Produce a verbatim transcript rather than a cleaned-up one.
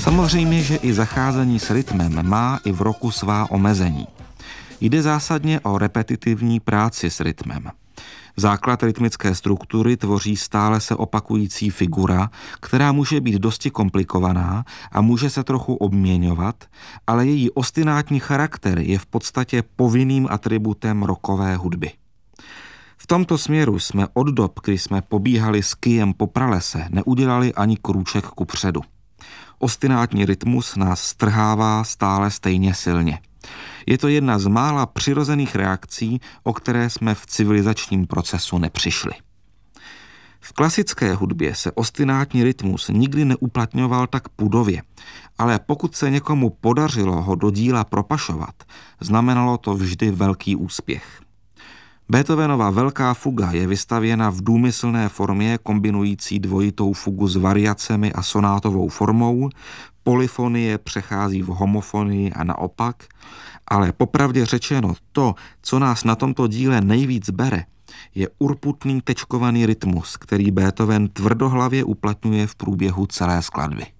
Samozřejmě, že i zacházení s rytmem má i v roku svá omezení. Jde zásadně o repetitivní práci s rytmem. Základ rytmické struktury tvoří stále se opakující figura, která může být dosti komplikovaná a může se trochu obměňovat, ale její ostinátní charakter je v podstatě povinným atributem rockové hudby. V tomto směru jsme od dob, kdy jsme pobíhali s kyjem po pralese, neudělali ani krůček kupředu. Ostinátní rytmus nás strhává stále stejně silně. Je to jedna z mála přirozených reakcí, o které jsme v civilizačním procesu nepřišli. V klasické hudbě se ostinátní rytmus nikdy neuplatňoval tak pudově, ale pokud se někomu podařilo ho do díla propašovat, znamenalo to vždy velký úspěch. Beethovenova Velká fuga je vystavěna v důmyslné formě kombinující dvojitou fugu s variacemi a sonátovou formou, polyfonie přechází v homofonii a naopak, ale popravdě řečeno to, co nás na tomto díle nejvíc bere, je urputný tečkovaný rytmus, který Beethoven tvrdohlavě uplatňuje v průběhu celé skladby.